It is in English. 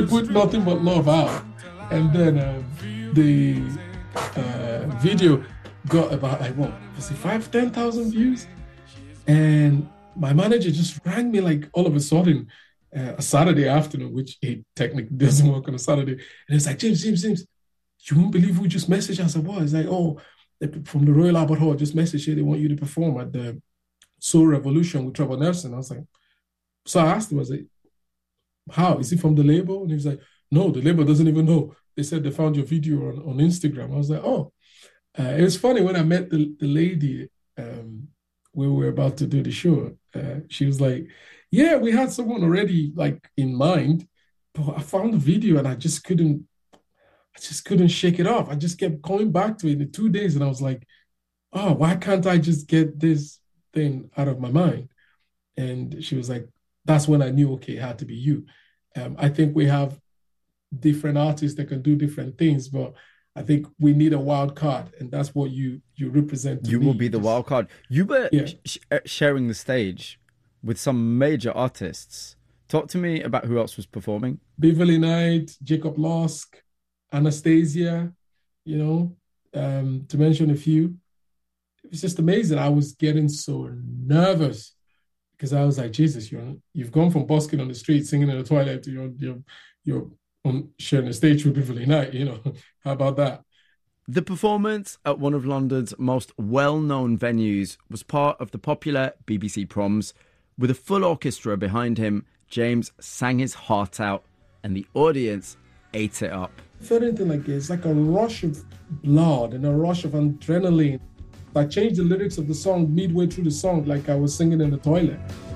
put Nothing But Love out, and then the video got about like what was it 5,000-10,000 views, and my manager just rang me like all of a sudden a Saturday afternoon, which he technically doesn't work on a Saturday, and it's like, James, you won't believe who just messaged. I said, what? It's like, oh, from the Royal Albert Hall just messaged you, they want you to perform at the Soul Revolution with Trevor Nelson. I was like, so I asked him, I was like, how? Is it from the label? And he was like, no, the label doesn't even know. They said they found your video on Instagram. I was like, oh. It was funny when I met the lady when we were about to do the show. She was like, yeah, we had someone already like in mind, but I found the video and I just couldn't shake it off. I just kept coming back to it in 2 days, and I was like, oh, why can't I just get this thing out of my mind? And she was like, that's when I knew, okay, it had to be you. I think we have different artists that can do different things, but I think we need a wild card, and that's what you represent. You will be the wild card. You were sharing the stage with some major artists. Talk to me about who else was performing. Beverly Knight, Jacob Losk, Anastasia, to mention a few. It was just amazing. I was getting so nervous because I was like, Jesus, you've gone from busking on the street, singing in the toilet, to you're on sharing the stage with Beverly Knight. How about that? The performance at one of London's most well-known venues was part of the popular BBC Proms. With a full orchestra behind him, James sang his heart out, and the audience ate it up. I felt anything like it. It's like a rush of blood and a rush of adrenaline. I changed the lyrics of the song midway through the song, like I was singing in the toilet.